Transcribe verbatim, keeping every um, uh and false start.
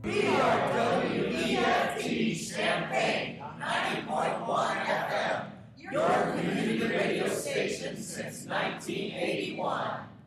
We are W E F T Champaign, ninety point one F M, your community radio station since nineteen eighty-one.